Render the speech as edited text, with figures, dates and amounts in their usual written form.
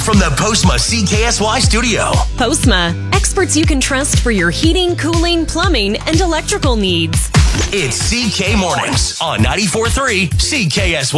from the Postma CKSY studio. Postma, experts you can trust for your heating, cooling, plumbing, and electrical needs. It's CK Mornings on 94.3 CKSY.